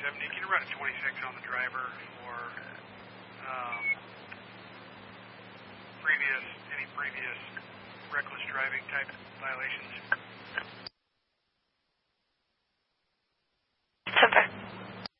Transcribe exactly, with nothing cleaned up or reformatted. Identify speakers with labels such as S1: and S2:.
S1: seventy. Can you run a twenty-six on the driver for um, previous, any previous reckless driving type violations?